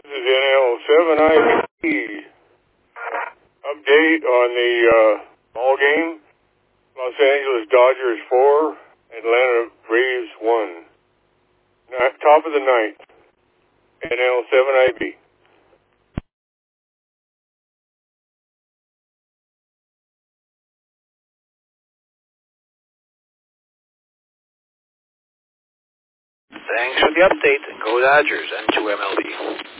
This is NL7IB. Update on the ball game. Los Angeles Dodgers 4, Atlanta Braves 1. Top of the ninth. NL7IB. Thanks for the update. Go Dodgers and 2MLB.